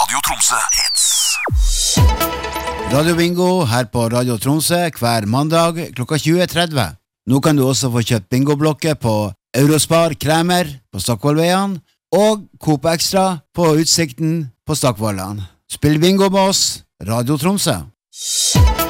Radio Tromsø Hits. Radio Bingo her på Radio Tromsø hver mandag klokka 20.30. Nå kan du også få kjøpt bingoblokker på Eurospar Kremer på Stokkvollveien og Coop Extra på Utsikten på Stokkvollan. Spill bingo med oss, Radio Tromsø.